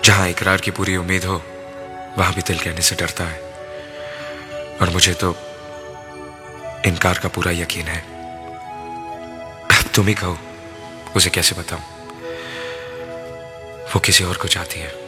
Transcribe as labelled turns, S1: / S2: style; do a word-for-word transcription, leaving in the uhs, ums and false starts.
S1: जहां इकरार की पूरी उम्मीद हो वहां भी दिल कहने से डरता है, और मुझे तो इनकार का पूरा यकीन है। अब तुम ही कहो, उसे कैसे बताऊं वो किसी और को चाहती है।